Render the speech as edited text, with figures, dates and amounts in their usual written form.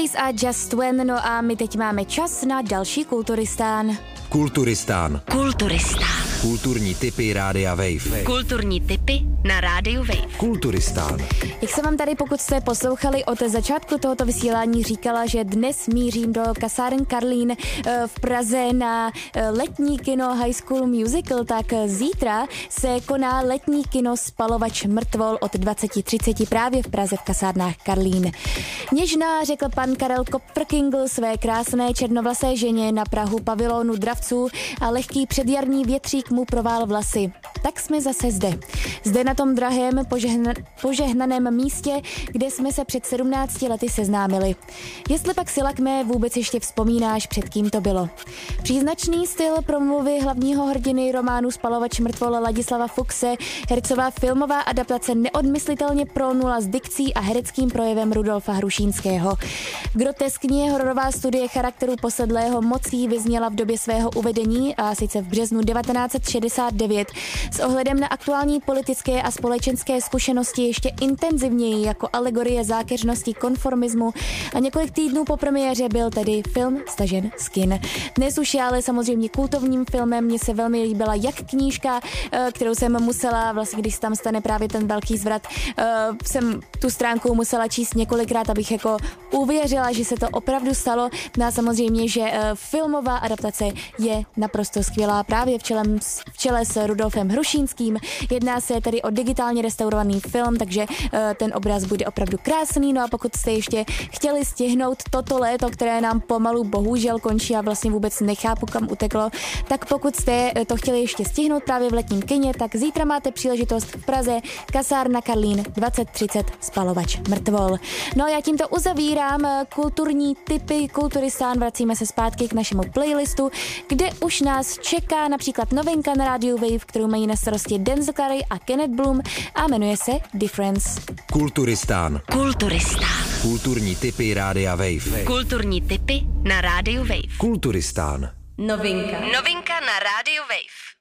Face a Just When, no a my teď máme čas na další Kulturistán. Kulturistán. Kulturistán. Kulturní tipy Rádia Wave. Kulturní tipy na Rádiu Wave. Kulturistán. Jak jsem vám tady, pokud jste poslouchali od začátku tohoto vysílání, říkala, že dnes mířím do kasáren Karlín v Praze na letní kino High School Musical, tak zítra se koná letní kino Spalovač mrtvol od 20:30 právě v Praze v kasárnách Karlín. Něžná, řekl pan Karel Kopprkingl své krásné černovlasé ženě na prahu pavilonu dravců a lehký předjarní větřík mu provál vlasy. Tak jsme zase zde. Zde na tom drahém požehnaném místě, kde jsme se před 17 lety seznámili. Jestli pak si lakmé vůbec ještě vzpomínáš, před kým to bylo. Příznačný styl promluvy hlavního hrdiny románu Spalovač mrtvol Ladislava Fuchse, hercová filmová adaptace neodmyslitelně prolnula s dikcí a hereckým projevem Rudolfa Hrušínského. Groteskně hororová studie charakteru posedlého mocí vyzněla v době svého uvedení, a sice v březnu 1969, s ohledem na aktuální politické a společenské zkušenosti ještě intenzivněji jako alegorie zákeřnosti konformismu a několik týdnů po premiéře byl tedy film stažen z kin. Dnes už je ale samozřejmě kultovním filmem, mně se velmi líbila jak knížka, kterou jsem musela, vlastně když tam stane právě ten velký zvrat, jsem tu stránku musela číst několikrát, abych jako uvěřila, že se to opravdu stalo. No a samozřejmě, že filmová adaptace je naprosto skvělá právě v čele s Rudolfem Hrušínským. Jedná se tedy o digitálně restaurovaný film, takže ten obraz bude opravdu krásný. No a pokud jste ještě chtěli stihnout toto léto, které nám pomalu bohužel končí a vlastně vůbec nechápu, kam uteklo, tak pokud jste to chtěli ještě stihnout právě v letním kině, tak zítra máte příležitost v Praze, kasárna Karlín 20:30 Spalovač mrtvol. No a já tímto uzavírám kulturní tipy Kulturistán, vracíme se zpátky k našemu playlistu, kde už nás čeká například novinka na rádiu Wave, kterou mají na starosti Denzel Curry a Kenneth Bloom a jmenuje se Difference. Kulturistán. Kulturistán. Kulturní tipy Rádia Wave. Kulturní tipy na Rádiu Wave. Kulturistán. Novinka na Rádiu Wave.